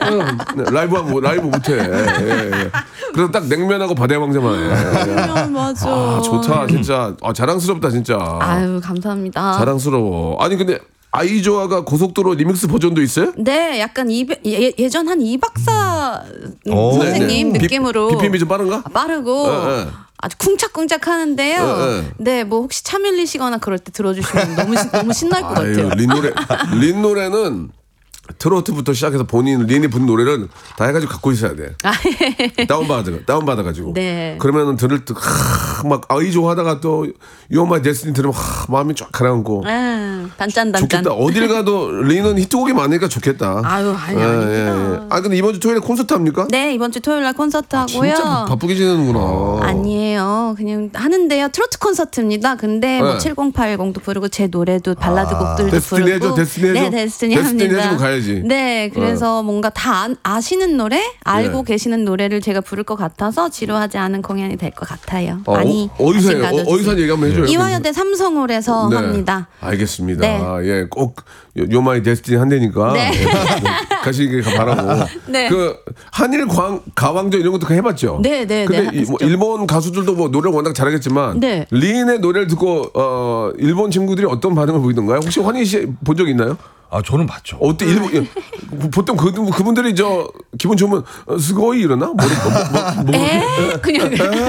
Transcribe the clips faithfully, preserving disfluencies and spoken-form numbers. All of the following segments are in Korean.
네, 라이브 하고 라이브 못해. 예, 예. 그래서 딱 냉면하고 바다의 왕자만 해. 아, 맞아. 아, 좋다 진짜. 아, 자랑스럽다 진짜. 아유 감사합니다. 자랑스러워. 아니 근데 아이조아가 고속도로 리믹스 버전도 있어요? 네, 약간 이, 예, 예전 한 이 박사 오. 선생님 네, 네. 느낌으로 비, 비피엠이 좀 빠른가? 아, 빠르고 네, 네. 아주 쿵짝쿵짝 하는데요. 네, 네. 네, 뭐 혹시 차 밀리시거나 그럴 때 들어주시면 너무 신- 너무 신날 것 아유, 같아요. 린 노래 린 노래는 트로트부터 시작해서 본인 린이 부른 노래를 다 해가지고 갖고 있어야 돼. 다운받아 다운 받아가지고. 네. 그러면은 들을 때막 아이조 하다가 또 You Are My Destiny 들으면 하, 마음이 쫙 가라앉고. 아, 단짠 단짠. 좋겠다. 어딜 가도 린은 히트곡이 많으니까 좋겠다. 아유, 아니, 예, 아닙니다. 예, 예. 아 근데 이번 주 토요일에 콘서트 합니까? 네, 이번 주 토요일 날 콘서트 하고요. 진짜 바쁘게 지내는구나. 아니에요. 그냥 하는데요. 트로트 콘서트입니다. 근데 뭐 네. 칠공팔공도 부르고 제 노래도 발라드 곡들도 데스티니 부르고. 해줘, 데스티니 해줘? 네, 데스티니 데스티니 합니다. 해주고 가야지. 네, 그래서 뭔가 다 아, 아시는 노래, 알고 네. 계시는 노래를 제가 부를 것 같아서 지루하지 않은 공연이 될 것 같아요. 어, 많이 어, 어디서 관심 해요? 어, 가져주세요. 어디서 하는 얘기 한번 해줘요. 이화여대 삼성홀에서 네. 합니다. 알겠습니다. 네. 예, 꼭 요마이 데스티니 한다니까 네. 예, 가시길 바라고. 네. 그 한일 광 가왕전 이런 것도 해봤죠. 네, 네, 근데 네, 이, 뭐 했었죠. 일본 가수들도 뭐 노래 워낙 잘하겠지만 네. 리인의 노래를 듣고 어 일본 친구들이 어떤 반응을 보이던가요? 혹시 환희 씨 본 적 있나요? 아 저는 봤죠. 어때 일본 예, 보통 그 그분들이 저 기분 좋으면 어, 스고이 이러나? 뭐, 뭐, 뭐, 뭐, 에? 그냥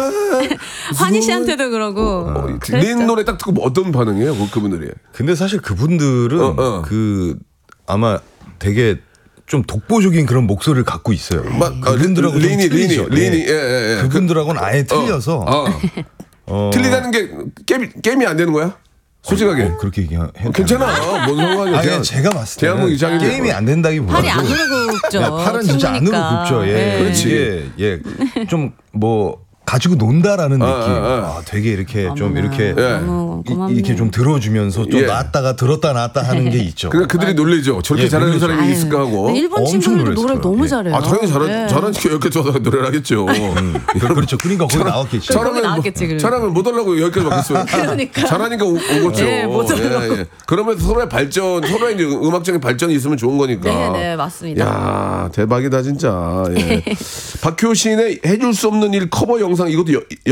환희 씨한테도 그러고. 어, 그랬죠. 리인 노래 딱 듣고 뭐 어떤 반응이에요? 그, 그분들이? 근데 사실 그분들은 어, 어. 그 아마 되게 좀 독보적인 그런 목소리를 갖고 있어요. 막, 그분들하고 아, 좀 리니, 틀리죠. 리니, 리니, 예. 예, 예, 예. 그분들하고는 아예 틀려서 어. 어, 틀리다는 게 게임, 게임이 안 되는 거야? 솔직하게. 어, 그렇게 얘기해도 괜찮아. 뭔 상관이야. 아니 대한- 제가 봤을 때는 대한민국 이상인데. 게임이 안 된다기보다는 팔이 안으로 굽죠. 야, 팔은 진짜 안으로 친구니까. 굽죠. 예. 네. 그렇지. 예. 좀 뭐 가지고 논다라는 아, 느낌. 아, 아. 아, 되게 이렇게 좀 이렇게 예. 너무 이- 고맙네요. 이렇게 좀 들어주면서 좀 예. 놨다가 들었다 놨다 하는 게 있죠. 그러니까 그들이 놀리죠. 저렇게 예, 잘하는 놀리죠. 사람이 있을까 하고. 네, 일본 엄청 친구들도 놀랐을 노래 거예요. 너무 예. 잘해요. 아, 당연히 잘하, 네. 잘하니까 이렇게 줘서 노래를 하겠죠. 그렇죠. 그러니까 거기 나왔겠죠. 저- 거기 나왔겠지, 그럼. 잘하면 못 하려고 여기까지 왔겠어요. 그러니까. 잘하니까 오, 오겠죠. 네, 못 하려고. 그러면서 서로의 발전, 서로의 이제 음악적인 발전이 있으면 좋은 거니까. 네, 네, 맞습니다. 야 대박이다 진짜. 예. 박효신의 해줄 수 없는 일 커버 영상 이것도 여,